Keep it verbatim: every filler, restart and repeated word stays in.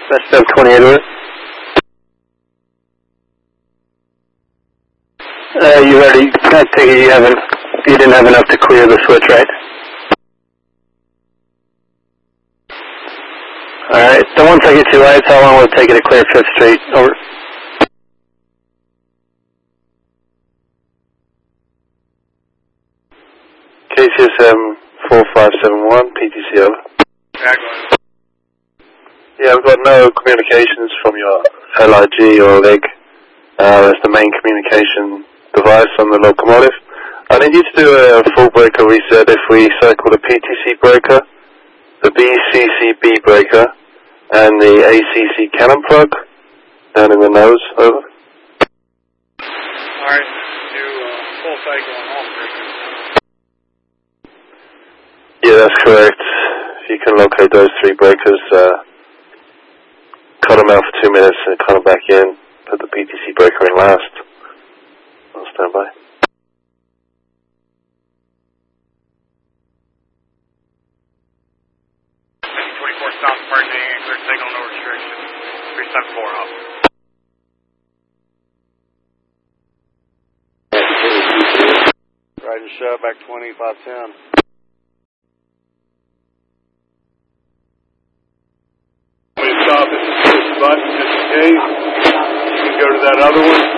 That's step twenty-eight, over. Uh, you already, I take it you haven't, you didn't have enough to clear the switch, right? Alright, then once I get you lights, how long will it take you to clear fifth Street? Over. K C S M four five seven one, P T C over. Yeah, I've got no communications from your L I G or leg. Uh, that's the main communication device on the locomotive. I need you to do a full breaker reset if we circle the P T C breaker, the B C C B breaker, and the A C C cannon plug down in the nose, over. Alright, do uh, full cycle on all breakers. Yeah, that's correct. If you can locate those three breakers, uh, cut them out for two minutes and cut them back in. Put the P T C breaker in last. I'll stand by. twenty-four stops pardoning and clear signal, no restriction. three seven four up. Roger, shut back twenty-five ten. I'm going to stop at the first button just in case. You can go to that other one.